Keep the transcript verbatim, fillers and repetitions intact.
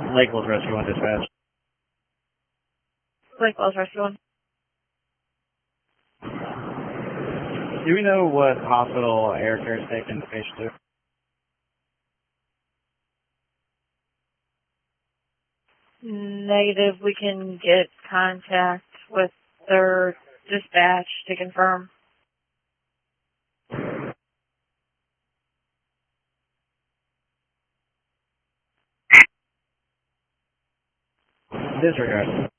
Lake Wells Rescue One dispatch. Lake Wells Rescue One. Do we know what hospital air care is taking the patient to? Negative. We can get contact with their dispatch to confirm. Disregard.